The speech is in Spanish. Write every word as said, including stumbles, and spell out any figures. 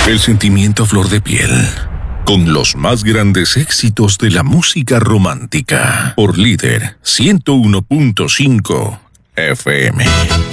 El sentimiento a flor de piel, con los más grandes éxitos de la música romántica, por Líder ciento uno punto cinco F M.